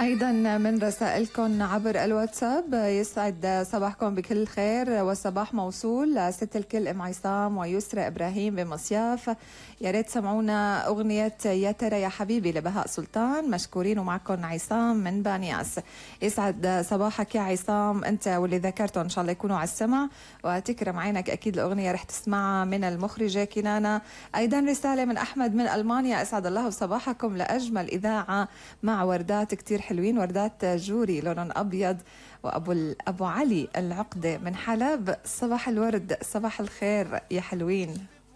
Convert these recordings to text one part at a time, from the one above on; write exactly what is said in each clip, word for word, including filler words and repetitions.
أيضا من رسائلكم عبر الواتساب، يسعد صباحكم بكل خير والصباح موصول ست الكل أم عصام ويسرى إبراهيم بمصياف. يا ريت سمعونا أغنية يا ترى يا حبيبي لبهاء سلطان. مشكورين. ومعكم عصام من بانياس. يسعد صباحك يا عصام أنت واللي ذكرته، إن شاء الله يكونوا على السمع وتكرم عينك. أكيد الأغنية رح تسمعها من المخرجة كنانة. أيضا رسالة من أحمد من ألمانيا، أسعد الله صباحكم لأجمل إذاعة مع وردات كتير حلوين، وردات جوري لونهم أبيض، وأبو أبو علي العقدة من حلب. صباح الورد صباح الخير يا حلوين.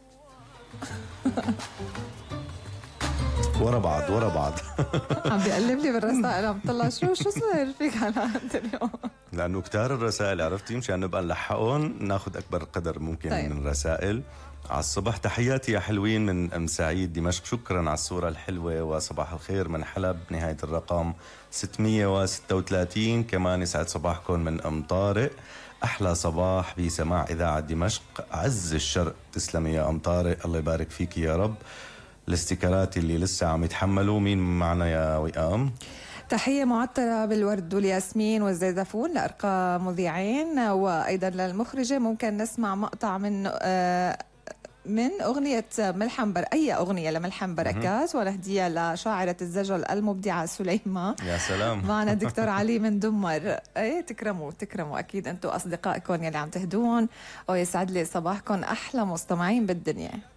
ورا بعض ورا بعض. عم بيقلب لي بالرسائل، عم طلع شو شو صاير فيك على انت اليوم؟ لانه كتار الرسائل عرفتي، مشان نبقى نلحقهم ناخذ اكبر قدر ممكن طيب. من الرسائل على الصبح. تحياتي يا حلوين من ام سعيد دمشق، شكرا على الصوره الحلوه. وصباح الخير من حلب نهايه الرقم ستمية وستة وثلاثين. كمان يسعد صباحكم من ام طارق، احلى صباح بسماع اذاعه دمشق عز الشرق. تسلمي يا ام طارق، الله يبارك فيك يا رب. الاستيكرات اللي لسه عم يتحملوا. مين معنا يا وئام؟ تحية معطرة بالورد والياسمين والزيزفون لأرقى مذيعين، وأيضا للمخرجة. ممكن نسمع مقطع من آه من أغنية ملحم، أي أغنية لملحم بركات، ونهديها لشاعرة الزجل المبدعة سليمة. يا سلام. معنا دكتور علي من دمر. ايه تكرموا تكرموا أكيد أنتوا أصدقائكم يلي عم تهدون، ويسعد لي صباحكم أحلى مستمعين بالدنيا.